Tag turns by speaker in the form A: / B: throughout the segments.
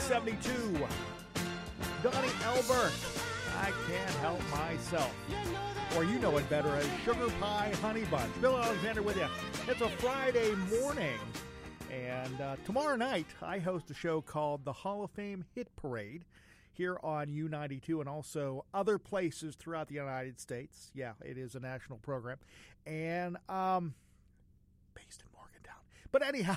A: 72. Donnie Elbert, I Can't Help Myself. Or you know it better as Sugar Pie Honey Bunch. Bill Alexander with you. It's a Friday morning. And tomorrow night, I host a show called the Hall of Fame Hit Parade here on U92 and also other places throughout the United States. Yeah, it is a national program. And based in Morgantown. But anyhow,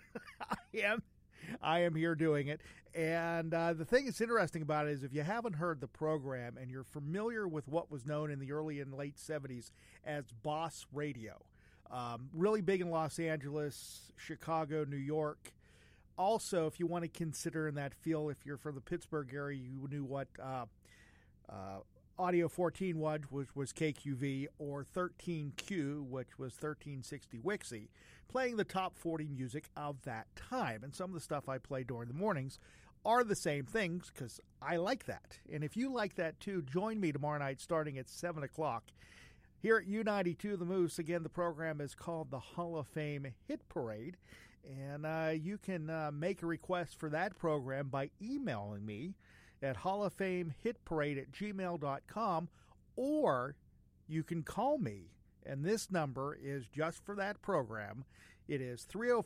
A: I am here doing it. And the thing that's interesting about it is if you haven't heard the program and you're familiar with what was known in the early and late 70s as Boss Radio, really big in Los Angeles, Chicago, New York. Also, if you want to consider in that field, if you're from the Pittsburgh area, you knew what Audio 14 was KQV, or 13Q, which was 1360 Wixie, playing the top 40 music of that time. And some of the stuff I play during the mornings are the same things because I like that. And if you like that too, join me tomorrow night starting at 7 o'clock here at U92 The Moose. Again, the program is called the Hall of Fame Hit Parade. And you can make a request for that program by emailing me at halloffamehitparade@gmail.com, or you can call me, and this number is just for that program. It is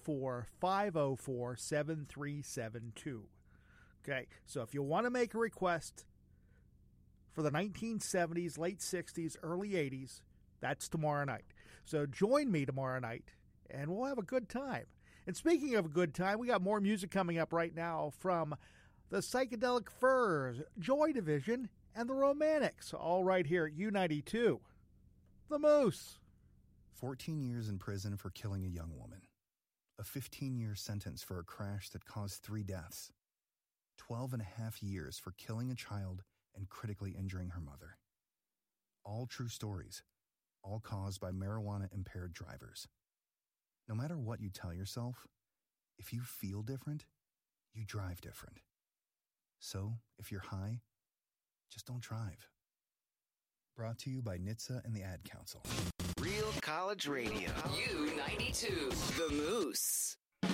A: 304-504-7372. Okay, so if you want to make a request for the 1970s, late 60s, early 80s, that's tomorrow night. So join me tomorrow night, and we'll have a good time. And speaking of a good time, we got more music coming up right now from the Psychedelic Furs, Joy Division, and the Romantics, all right here at U92. The Moose.
B: 14 years in prison for killing a young woman. A 15-year sentence for a crash that caused 3 deaths. 12 and a half years for killing a child and critically injuring her mother. All true stories, all caused by marijuana-impaired drivers. No matter what you tell yourself, if you feel different, you drive different. So, if you're high, just don't drive. Brought to you by NHTSA and the Ad Council.
C: Real College Radio. U92, The Moose.